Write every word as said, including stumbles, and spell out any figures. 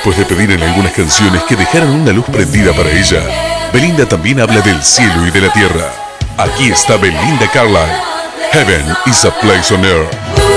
después de pedir en algunas canciones que dejaran una luz prendida para ella, Belinda también habla del cielo y de la tierra. Aquí está Belinda Carlisle. Heaven is a place on earth.